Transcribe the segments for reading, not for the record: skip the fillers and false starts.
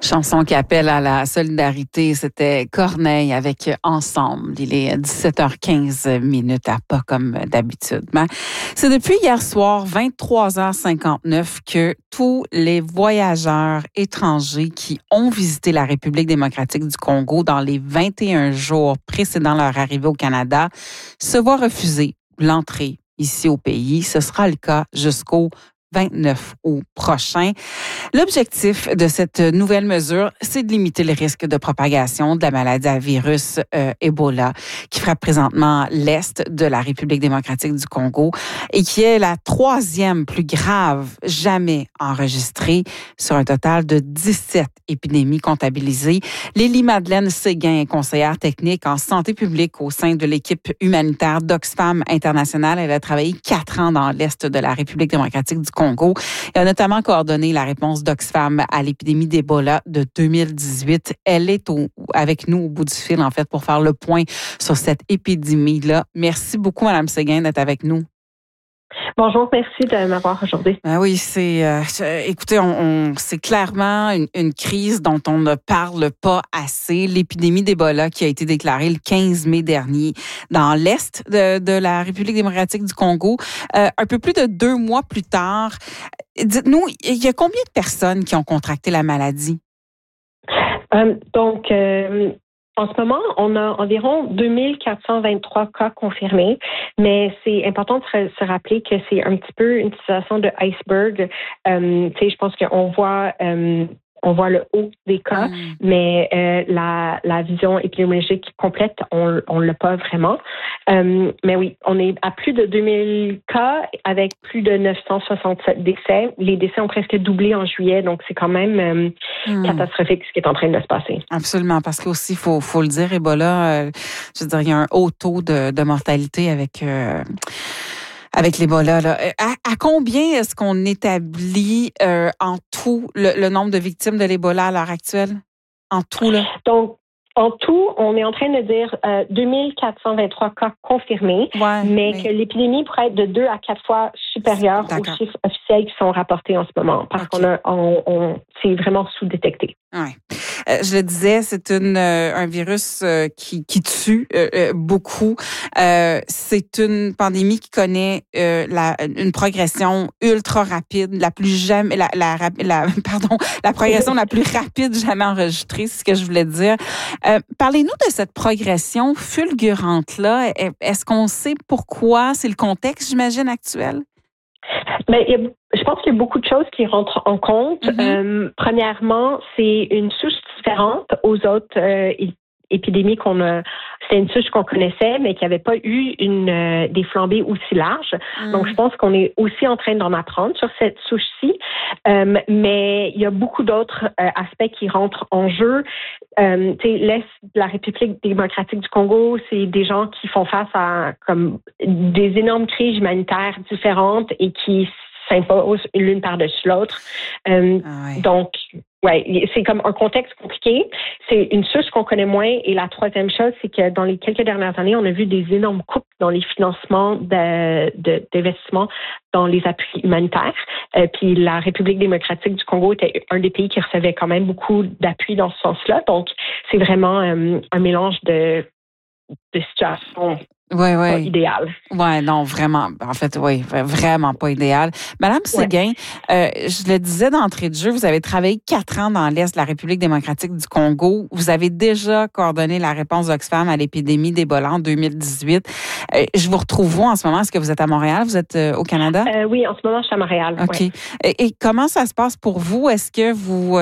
Chanson qui appelle à la solidarité, c'était Corneille avec Ensemble. Il est 17h15 minutes, pas comme d'habitude. Mais c'est depuis hier soir, 23h59, que tous les voyageurs étrangers qui ont visité la République démocratique du Congo dans les 21 jours précédant leur arrivée au Canada se voient refuser l'entrée ici au pays. Ce sera le cas jusqu'au 29 août prochain. L'objectif de cette nouvelle mesure, c'est de limiter le risque de propagation de la maladie à virus Ebola qui frappe présentement l'Est de la République démocratique du Congo et qui est la troisième plus grave jamais enregistrée sur un total de 17 épidémies comptabilisées. Lélie-Madeleine Séguin est conseillère technique en santé publique au sein de l'équipe humanitaire d'Oxfam International. Elle a travaillé 4 ans dans l'Est de la République démocratique du Congo et a notamment coordonné la réponse d'Oxfam à l'épidémie d'Ebola de 2018. Elle est avec nous au bout du fil, en fait, pour faire le point sur cette épidémie-là. Merci beaucoup, Mme Séguin, d'être avec nous. Bonjour, merci de m'avoir aujourd'hui. Ben oui, écoutez, c'est clairement une crise dont on ne parle pas assez. L'épidémie d'Ebola qui a été déclarée le 15 mai dernier dans l'Est de la République démocratique du Congo. Un peu plus de 2 mois plus tard, dites-nous, il y a combien de personnes qui ont contracté la maladie? En ce moment, on a environ 2423 cas confirmés, mais c'est important de se rappeler que c'est un petit peu une situation de iceberg. Je pense qu'on voit le haut des cas, mais la vision épidémiologique complète, on l'a pas vraiment. Mais oui, on est à plus de 2000 cas avec plus de 967 décès. Les décès ont presque doublé en juillet, donc c'est quand même catastrophique ce qui est en train de se passer. Absolument, parce qu'aussi, faut le dire, Ebola, je veux dire, il y a un haut taux de mortalité avec l'Ebola. Là. À combien est-ce qu'on établit en tout le nombre de victimes de l'Ebola à l'heure actuelle? En tout, là? Donc, en tout, on est en train de dire 2423 cas confirmés, mais que l'épidémie pourrait être de 2 à 4 fois supérieure aux chiffres officiels qui sont rapportés en ce moment, parce qu'on c'est vraiment sous-détecté. Ouais. Je le disais, c'est un virus qui tue beaucoup. C'est une pandémie qui connaît une progression ultra rapide, la progression la plus rapide jamais enregistrée, c'est ce que je voulais dire. Parlez-nous de cette progression fulgurante-là. Est-ce qu'on sait pourquoi? C'est le contexte, j'imagine, actuel? Je pense qu'il y a beaucoup de choses qui rentrent en compte. Premièrement, c'est une souche différente aux autres épidémies c'était une souche qu'on connaissait, mais qui n'avait pas eu des flambées aussi larges. Donc, je pense qu'on est aussi en train d'en apprendre sur cette souche-ci. Mais il y a beaucoup d'autres aspects qui rentrent en jeu. L'Est de la République démocratique du Congo, c'est des gens qui font face à comme des énormes crises humanitaires différentes et qui s'imposent l'une par-dessus l'autre. Donc, c'est comme un contexte compliqué. C'est une source qu'on connaît moins. Et la troisième chose, c'est que dans les quelques dernières années, on a vu des énormes coupes dans les financements d'investissement dans les appuis humanitaires. Puis la République démocratique du Congo était un des pays qui recevait quand même beaucoup d'appui dans ce sens-là. Donc, c'est vraiment un mélange de situations. Pas idéal. Oui, non, vraiment. En fait, oui, vraiment pas idéal. Madame Séguin, je le disais d'entrée de jeu, vous avez travaillé 4 ans dans l'Est de la République démocratique du Congo. Vous avez déjà coordonné la réponse d'Oxfam à l'épidémie d'Ebola en 2018. Je vous retrouve où en ce moment? Est-ce que vous êtes à Montréal? Vous êtes au Canada? Oui, en ce moment, je suis à Montréal. OK. Ouais. Et comment ça se passe pour vous? Est-ce que vous,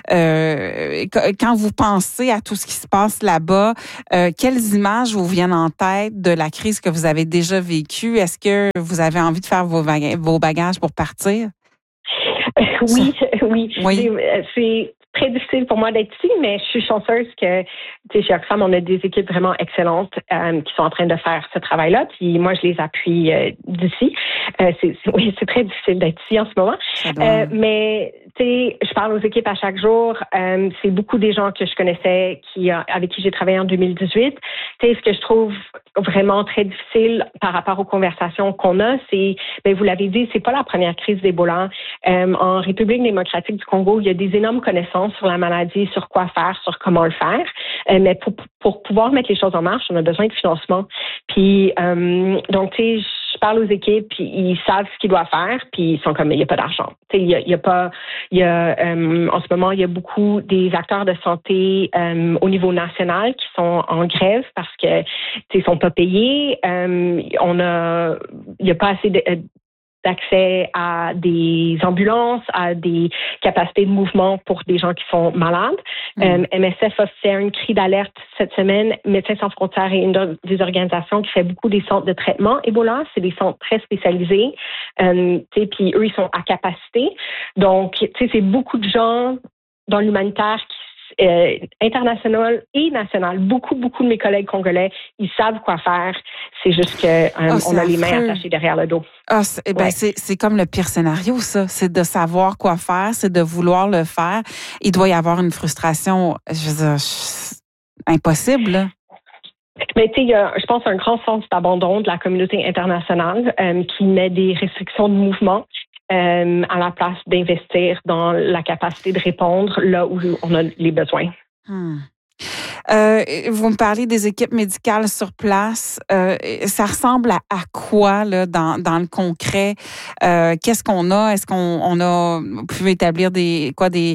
quand vous pensez à tout ce qui se passe là-bas, quelles images vous viennent en tête de la crise que vous avez déjà vécue? Est-ce que vous avez envie de faire vos bagages pour partir? Oui. C'est très difficile pour moi d'être ici, mais je suis chanceuse que chez Oxfam, on a des équipes vraiment excellentes qui sont en train de faire ce travail-là. Puis moi, je les appuie d'ici. C'est très difficile d'être ici en ce moment. Mais je parle aux équipes à chaque jour. C'est beaucoup des gens que je connaissais avec qui j'ai travaillé en 2018. Ce que je trouve vraiment très difficile par rapport aux conversations qu'on a, c'est, vous l'avez dit, c'est pas la première crise d'Ebola. En République démocratique du Congo, il y a des énormes connaissances sur la maladie, sur quoi faire, sur comment le faire. Mais pour pouvoir mettre les choses en marche, on a besoin de financement. Puis, donc, je parle aux équipes, puis ils savent ce qu'ils doivent faire, puis ils sont comme, il n'y a pas d'argent. En ce moment, il y a beaucoup des acteurs de santé au niveau national qui sont en grève parce que, ils sont pas payés. Il n'y a pas assez d'accès à des ambulances, à des capacités de mouvement pour des gens qui sont malades. MSF a fait un cri d'alerte cette semaine. Médecins sans frontières est une des organisations qui fait beaucoup des centres de traitement Ebola. C'est des centres très spécialisés. Puis eux, ils sont à capacité. Donc, c'est beaucoup de gens dans l'humanitaire international et national. Beaucoup de mes collègues congolais, ils savent quoi faire. C'est juste que on a les mains attachées derrière le dos. C'est comme le pire scénario, ça. C'est de savoir quoi faire, c'est de vouloir le faire. Il doit y avoir une frustration, je veux dire, impossible, là. Mais il y a, je pense, un grand sens d'abandon de la communauté internationale qui met des restrictions de mouvement. À la place d'investir dans la capacité de répondre là où on a les besoins. Vous me parlez des équipes médicales sur place. Ça ressemble à quoi là dans le concret? Qu'est-ce qu'on a? Est-ce vous pouvez établir des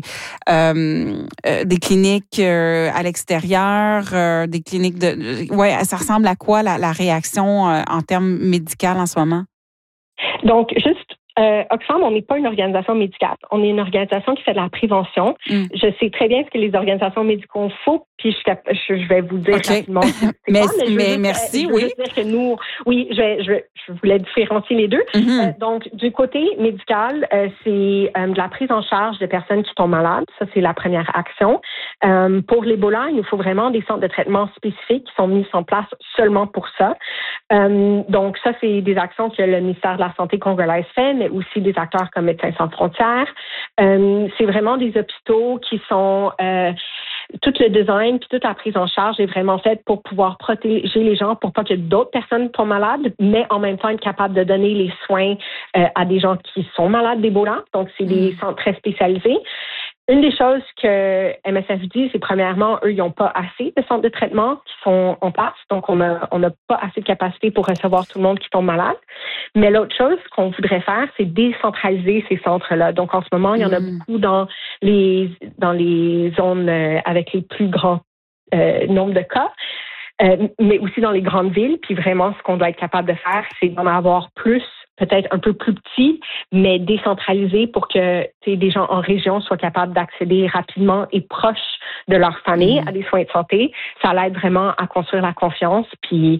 cliniques à l'extérieur, des cliniques ça ressemble à quoi la réaction en termes médicaux en ce moment? Donc, juste Oxfam, on n'est pas une organisation médicale. On est une organisation qui fait de la prévention. Je sais très bien ce que les organisations médicales font, puis je vais vous dire rapidement. Merci, oui. Je veux dire que nous, oui, je voulais différencier les deux. Donc, du côté médical, c'est de la prise en charge des personnes qui tombent malades. Ça, c'est la première action. Pour l'Ebola, il nous faut vraiment des centres de traitement spécifiques qui sont mis en place seulement pour ça. Donc, ça, c'est des actions que le ministère de la Santé congolaise fait, mais aussi des acteurs comme Médecins sans frontières. C'est vraiment des hôpitaux qui sont... tout le design puis toute la prise en charge est vraiment faite pour pouvoir protéger les gens pour pas que d'autres personnes tombent malades, mais en même temps être capable de donner les soins à des gens qui sont malades d'Ebola. Donc, c'est des centres très spécialisés. Une des choses que MSF dit, c'est premièrement, eux, ils n'ont pas assez de centres de traitement qui sont en place. Donc, on n'a pas assez de capacité pour recevoir tout le monde qui tombe malade. Mais l'autre chose qu'on voudrait faire, c'est décentraliser ces centres-là. Donc, en ce moment, il y en a beaucoup dans les zones avec les plus grands nombres de cas. Mais aussi dans les grandes villes. Puis vraiment, ce qu'on doit être capable de faire, c'est d'en avoir plus, peut-être un peu plus petits, mais décentralisés pour que des gens en région soient capables d'accéder rapidement et proches de leur famille à des soins de santé. Ça l'aide vraiment à construire la confiance. Puis,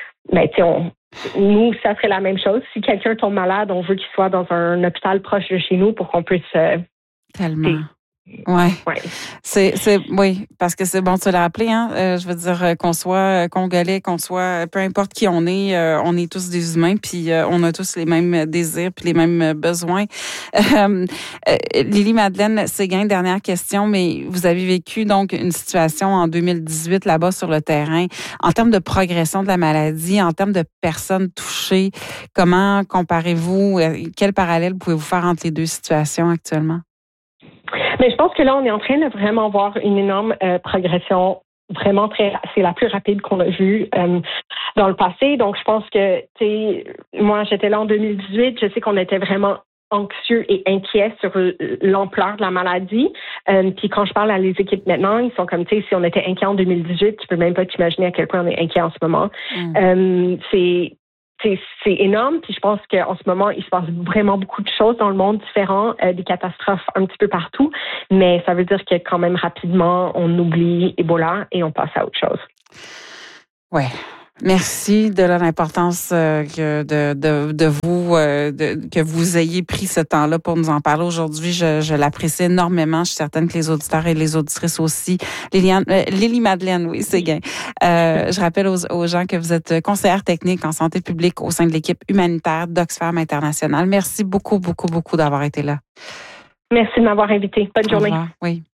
nous, ça serait la même chose. Si quelqu'un tombe malade, on veut qu'il soit dans un hôpital proche de chez nous pour qu'on puisse... Tellement. Ouais. Oui, parce que c'est bon de se le rappeler, hein. Je veux dire qu'on soit congolais, qu'on soit peu importe qui on est tous des humains, puis on a tous les mêmes désirs puis les mêmes besoins. Lily-Madeleine Séguin, dernière question, mais vous avez vécu donc une situation en 2018 là-bas sur le terrain. En termes de progression de la maladie, en termes de personnes touchées, comment comparez-vous? Quel parallèle pouvez-vous faire entre les deux situations actuellement? Mais je pense que là, on est en train de vraiment voir une énorme progression. Vraiment c'est la plus rapide qu'on a vue dans le passé. Donc, je pense que, moi, j'étais là en 2018. Je sais qu'on était vraiment anxieux et inquiets sur l'ampleur de la maladie. Puis quand je parle à les équipes maintenant, ils sont comme, si on était inquiets en 2018, tu peux même pas t'imaginer à quel point on est inquiet en ce moment. C'est énorme, puis je pense qu'en ce moment, il se passe vraiment beaucoup de choses dans le monde différents, des catastrophes un petit peu partout, mais ça veut dire que quand même rapidement, on oublie Ebola et on passe à autre chose. Ouais. Merci de l'importance que vous ayez pris ce temps-là pour nous en parler aujourd'hui. Je l'apprécie énormément. Je suis certaine que les auditeurs et les auditrices aussi. Lily-Madeleine, oui, Séguin. Je rappelle aux gens que vous êtes conseillère technique en santé publique au sein de l'équipe humanitaire d'Oxfam International. Merci beaucoup, beaucoup, beaucoup d'avoir été là. Merci de m'avoir invité. Bonne journée. Au revoir. Oui.